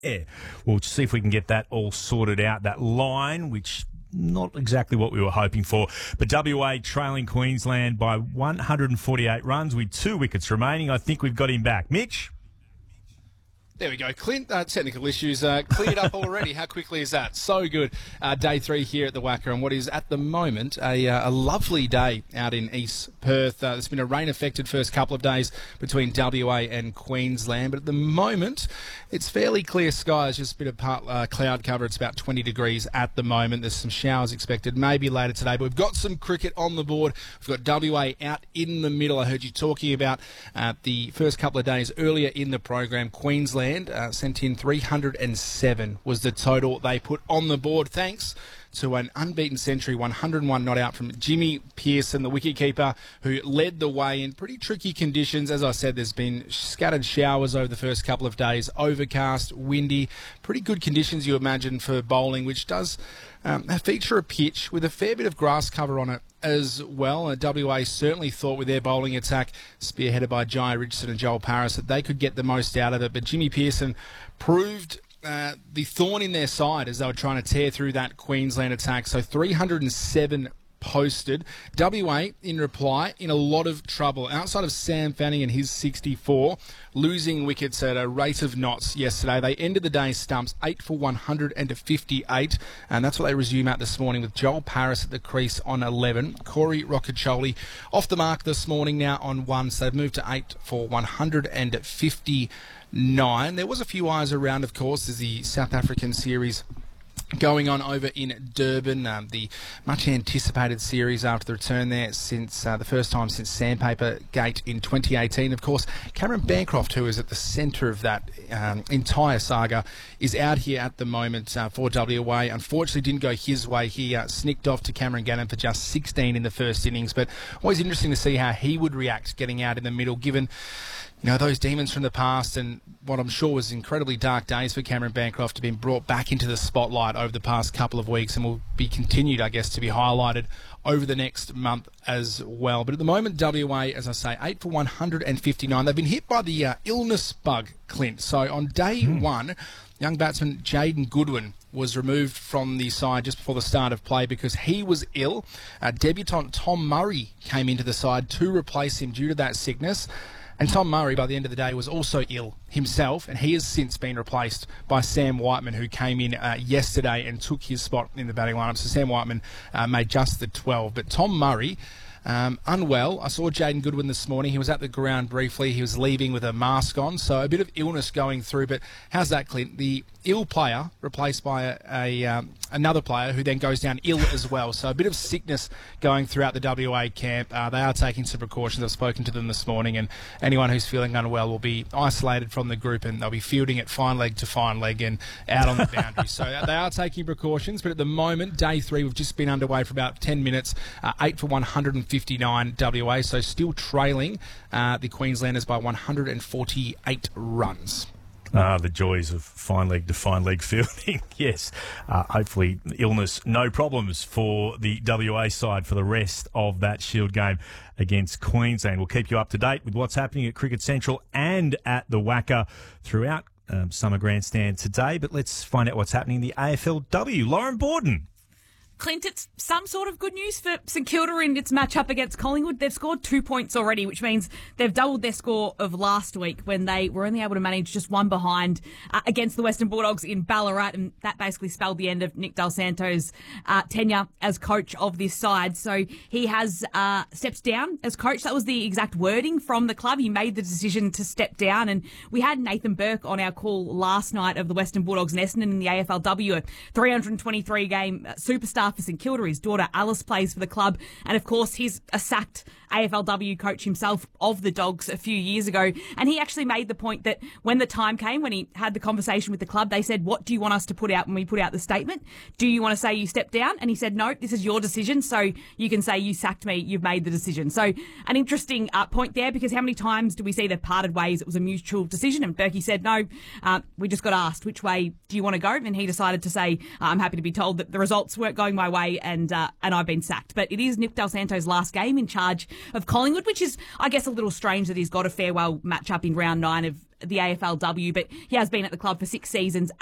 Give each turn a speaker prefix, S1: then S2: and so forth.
S1: Yeah, we'll see if we can get that all sorted out. That line, which not exactly what we were hoping for. But WA trailing Queensland by 148 runs with 2 wickets remaining. I think we've got him back. Mitch?
S2: There we go, Clint. Technical issues cleared up already. How quickly is that? So good. Day 3 here at the WACA, and what is at the moment a lovely day out in East Perth. There's been a rain-affected first couple of days between WA and Queensland, but at the moment it's fairly clear skies, just a bit of cloud cover. It's about 20 degrees at the moment. There's some showers expected maybe later today, but we've got some cricket on the board. We've got WA out in the middle. I heard you talking about the first couple of days earlier in the program. Queensland sent in 307 was the total they put on the board, thanks to an unbeaten century, 101 not out from Jimmy Peirson, the wicketkeeper, who led the way in pretty tricky conditions. As I said, there's been scattered showers over the first couple of days, overcast, windy, pretty good conditions you imagine for bowling, which does feature a pitch with a fair bit of grass cover on it as well. WA certainly thought with their bowling attack, spearheaded by Jai Richardson and Joel Paris, that they could get the most out of it. But Jimmy Peirson proved the thorn in their side as they were trying to tear through that Queensland attack. So 307 posted. WA, in reply, in a lot of trouble. Outside of Sam Fanning and his 64, losing wickets at a rate of knots yesterday. They ended the day stumps 8 for 158, and that's what they resume at this morning with Joel Paris at the crease on 11. Corey Rocchiccioli off the mark this morning now on 1, so they've moved to 8 for 159. There was a few eyes around, of course, as the South African series going on over in Durban, the much anticipated series after the return there since the first time since Sandpaper Gate in 2018. Of course, Cameron Bancroft, who is at the centre of that entire saga, is out here at the moment for WA. Unfortunately, didn't go his way. He snicked off to Cameron Gannon for just 16 in the first innings, but always interesting to see how he would react getting out in the middle, given those demons from the past and what I'm sure was incredibly dark days for Cameron Bancroft to be brought back into the spotlight over the past couple of weeks, and will be continued, I guess, to be highlighted over the next month as well. But at the moment, WA, as I say, 8 for 159. They've been hit by the illness bug, Clint. So on day 1, young batsman Jayden Goodwin was removed from the side just before the start of play because he was ill. Debutant Tom Murray came into the side to replace him due to that sickness. And Tom Murray, by the end of the day, was also ill himself, and he has since been replaced by Sam Whiteman, who came in yesterday and took his spot in the batting lineup. So Sam Whiteman made just the 12. But Tom Murray, unwell. I saw Jayden Goodwin this morning. He was at the ground briefly. He was leaving with a mask on, so a bit of illness going through. But how's that, Clint? The ill player replaced by another player who then goes down ill as well. So a bit of sickness going throughout the WA camp. They are taking some precautions. I've spoken to them this morning, and anyone who's feeling unwell will be isolated from the group, and they'll be fielding it fine leg to fine leg and out on the boundary. So they are taking precautions, but at the moment, day 3, we've just been underway for about 10 minutes, 8 for 159 WA, so still trailing the Queenslanders by 148 runs.
S1: The joys of fine leg to fine leg fielding. Yes. Hopefully illness, no problems for the WA side for the rest of that Shield game against Queensland. We'll keep you up to date with what's happening at Cricket Central and at the WACA throughout Summer Grandstand today. But let's find out what's happening in the AFLW. Lauren Borden.
S3: Clint, it's some sort of good news for St Kilda in its match-up against Collingwood. They've scored 2 points already, which means they've doubled their score of last week when they were only able to manage just one behind against the Western Bulldogs in Ballarat, and that basically spelled the end of Nick Del Santo's tenure as coach of this side. So he has stepped down as coach. That was the exact wording from the club. He made the decision to step down, and we had Nathan Burke on our call last night of the Western Bulldogs and Essendon in the AFLW, a 323-game superstar for St Kilda. His daughter Alice plays for the club, and of course he's a sacked AFLW coach himself of the Dogs a few years ago, and he actually made the point that when the time came, when he had the conversation with the club, they said, what do you want us to put out when we put out the statement? Do you want to say you stepped down? And he said, no, this is your decision, so you can say you sacked me, you've made the decision. So an interesting point there, because how many times do we see they've parted ways? It was a mutual decision, and Berkey said, no, we just got asked, which way do you want to go? And he decided to say, I'm happy to be told that the results weren't going my way, and I've been sacked. But it is Nick Del Santo's last game in charge of Collingwood, which is, I guess, a little strange that he's got a farewell matchup in round 9 the AFLW, but he has been at the club for 6 seasons